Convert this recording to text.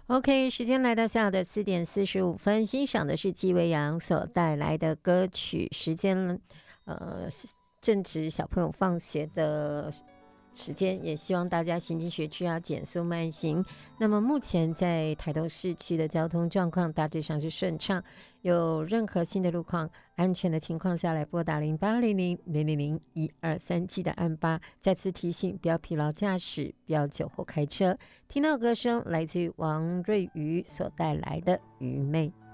OK，时间来到下午的4:45，欣赏的是纪维扬所带来的歌曲。时间，是正值小朋友放学的时间，也希望大家行经学区要减速慢行。那么目前在台东市区的交通状况大致上是顺畅，有任何新的路况、安全的情况下来拨打0800000123，记得按8。再次提醒，不要疲劳驾驶，不要酒后开车。听到歌声来自于王瑞瑜所带来的《愚昧》。